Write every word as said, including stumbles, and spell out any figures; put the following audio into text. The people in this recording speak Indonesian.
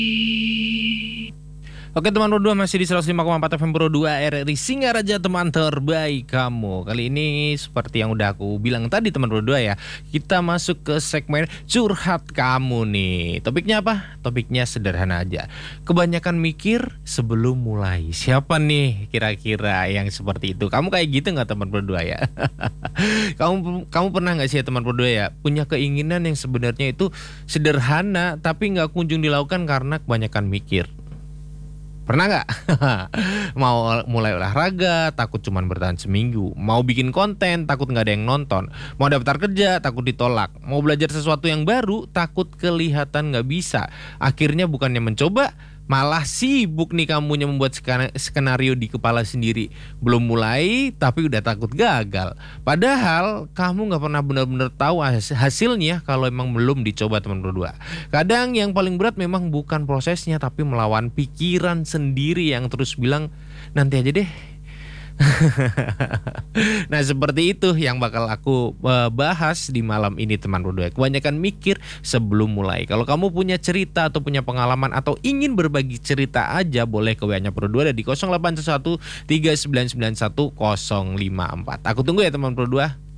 Oke teman berdua, masih di seratus lima koma empat F M Pro dua R R I Singaraja, teman terbaik kamu. Kali ini seperti yang udah aku bilang tadi teman berdua ya, kita masuk ke segmen curhat kamu nih. Topiknya apa? Topiknya sederhana aja. Kebanyakan mikir sebelum mulai. Siapa nih kira-kira yang seperti itu? Kamu kayak gitu nggak teman berdua ya? Kamu kamu pernah nggak sih ya teman berdua ya, punya keinginan yang sebenarnya itu sederhana tapi nggak kunjung dilakukan karena kebanyakan mikir? Pernah nggak? Mau mulai olahraga, takut cuman bertahan seminggu. Mau bikin konten, takut nggak ada yang nonton. Mau daftar kerja, takut ditolak. Mau belajar sesuatu yang baru, takut kelihatan nggak bisa. Akhirnya bukannya mencoba, malah sibuk nih kamunya membuat skenario di kepala sendiri. Belum mulai, tapi udah takut gagal. Padahal kamu nggak pernah benar-benar tahu hasilnya kalau emang belum dicoba teman berdua. Kadang yang paling berat memang bukan prosesnya, tapi melawan pikiran sendiri yang terus bilang nanti aja deh. Nah seperti itu yang bakal aku uh, bahas di malam ini teman berdua. Kebanyakan mikir sebelum mulai. Kalau kamu punya cerita atau punya pengalaman atau ingin berbagi cerita aja, boleh ke W A-nya berdua di nol delapan satu tiga sembilan sembilan satu nol lima empat. Aku tunggu ya teman berdua.